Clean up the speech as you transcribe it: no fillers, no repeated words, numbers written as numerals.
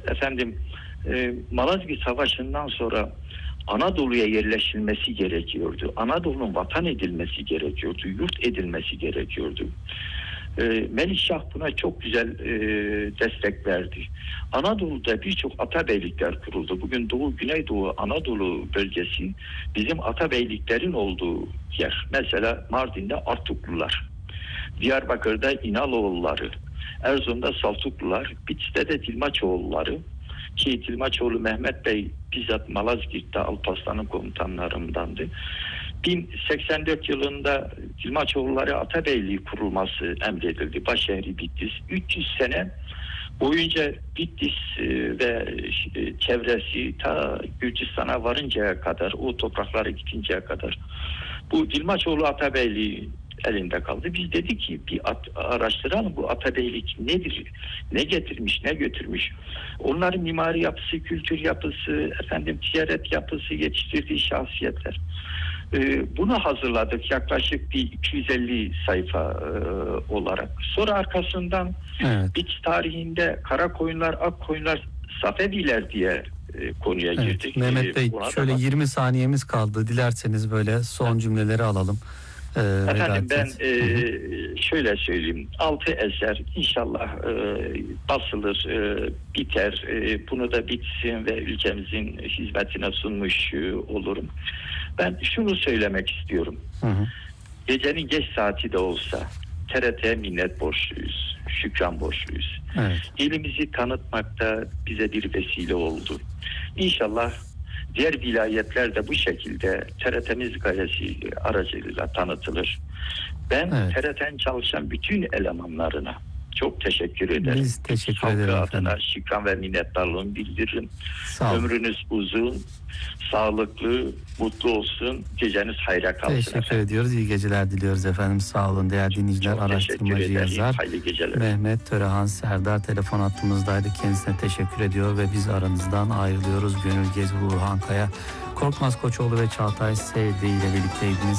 efendim Malazgirt Savaşı'ndan sonra Anadolu'ya yerleşilmesi gerekiyordu. Anadolu'nun vatan edilmesi gerekiyordu. Yurt edilmesi gerekiyordu. Melikşah buna çok güzel destek verdi. Anadolu'da birçok atabeylikler kuruldu. Bugün Doğu, Güneydoğu Anadolu bölgesi bizim atabeyliklerin olduğu yer. Mesela Mardin'de Artuklular, Diyarbakır'da İnaloğulları, Erzurum'da Saltuklular, Bitlis'te de Dilmaçoğulları, ki Dilmaçoğlu Mehmet Bey bizzat Malazgirt'te Alparslan'ın komutanlarındandı. 1084 yılında Dilmaçoğulları Atabeyliği kurulması emredildi. Başşehri Bitlis. 300 sene boyunca Bitlis ve çevresi ta Gürcistan'a varıncaya kadar, o topraklara gidinceye kadar bu Dilmaçoğlu Atabeyliği elinde kaldı. Biz dedik ki bir araştıralım, bu atabeylik nedir? Ne getirmiş, ne götürmüş? Onların mimari yapısı, kültür yapısı, ticaret yapısı, yetiştirdiği şahsiyetler. Bunu hazırladık yaklaşık bir 250 sayfa olarak. Sonra arkasından Bitlis tarihinde Karakoyunlar, Akkoyunlar, Safeviler diye konuya girdik. Mehmet Bey, şöyle 20 saniyemiz kaldı. Dilerseniz böyle son cümleleri alalım. Efendim ben şöyle söyleyeyim. 6 eser inşallah basılır, biter. Bunu da bitsin ve ülkemizin hizmetine sunmuş olurum. Ben şunu söylemek istiyorum. Gecenin geç saati de olsa TRT'ye minnet borçluyuz, şükran borçluyuz. İlimizi tanıtmakta bize bir vesile oldu. İnşallah diğer vilayetler de bu şekilde TRT'miz gayesi aracılığıyla tanıtılır. Ben TRT'nin çalışan bütün elemanlarına çok teşekkür ederim. Biz teşekkür ederiz adına şükran ve minnettarlığımı bildiririm. Ömrünüz uzun, sağlıklı, mutlu olsun. Geceniz hayra kalsın. Teşekkür ediyoruz. İyi geceler diliyoruz efendim. Sağ olun değerli dinleyiciler. Araştırmacı yazar Mehmet Törehan Serdar telefon hattımızdaydı. Kendisine teşekkür ediyor ve biz aranızdan ayrılıyoruz. Gönül Gezi, Burhan Kaya, Korkmaz Koçoğlu ve Çağatay Sevdi ile birlikteydiniz.